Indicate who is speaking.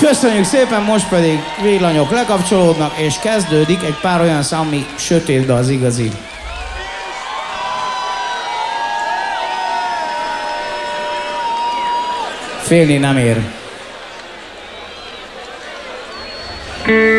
Speaker 1: Köszönjük szépen, most pedig villanyok lekapcsolódnak, és kezdődik egy pár olyan szám, ami sötétbe az igazi. Félni nem ér.